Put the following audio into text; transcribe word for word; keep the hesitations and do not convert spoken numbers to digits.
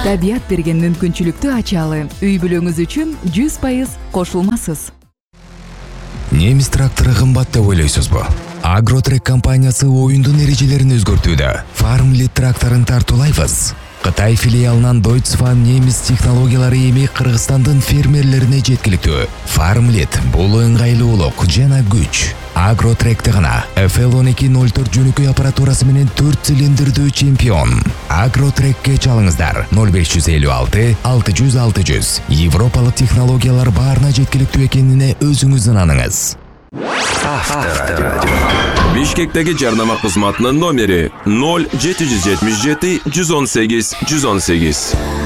Табият берген мүмкүнчүлүктү ачалы. Үй бүлөңүз үчүн жүз пайыз кошулмасыз. Немис трактору кымбат деп ойлойсузбу? Агротрек компаниясы оюндун эрежелерин өзгөртүүдө. Farmlit тракторун тартуулайбыз. Кытай филиалынан Deutsche Farm немис технологиялары эми Кыргызстандын фермерлерине жеткиликтүү. Farmlit бул ыңгайлуулук жана күч. Агротректе гана эф эл он эки ноль төрт жөнөкөй аппаратурасы менен төрт цилиндрдүү чемпион. Агротрекке чалыңыздар ноль беш жүз элүү алты алты жүз алты жүз. Европалык технологиялар баарына жеткиликтүү экенине өзүңүз ынаныңыз. Авторадио. Бишкектеги жарнама кызматынын номери ноль жети жүз жетимиш жети жүз он сегиз жүз он сегиз.